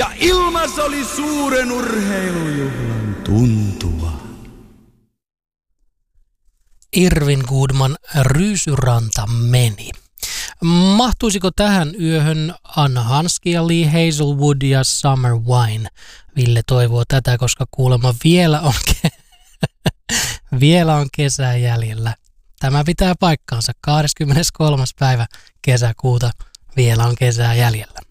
ja ilmas oli suuren urheilujuhlan tuntua. Irvin Goodman Ryysyranta meni. Mahtuisiko tähän yöhön Anna Hanski ja Lee Hazelwood ja Summer Wine? Ville toivoo tätä, koska kuulemma vielä on kesää jäljellä. Tämä pitää paikkaansa. 23. päivä kesäkuuta vielä on kesää jäljellä.